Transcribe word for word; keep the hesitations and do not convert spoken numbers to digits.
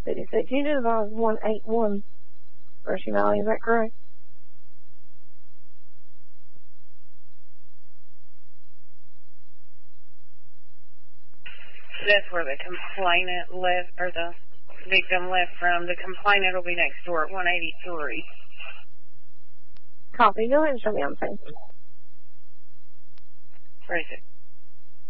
fifty-six. You did about one eighty-one Rushing Valley, is that correct? That's where the complainant left, or the victim left from. The complainant will be next door at one eighty-three. Copy. Go ahead and show me on the scene. Where is it?